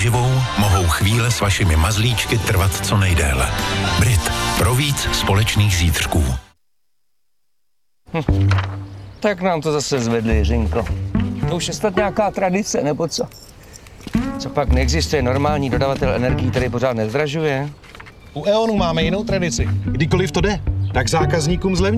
živou mohou chvíle s vašimi mazlíčky trvat co nejdéle. Brit. Pro víc společných zítřků. Tak nám to zase zvedli, Jiřinko. To už je snad nějaká tradice, nebo co? Co pak neexistuje normální dodavatel energií, který pořád nezdražuje? U E.ONu máme jinou tradici. Kdykoliv to jde, tak zákazníkům zlevní.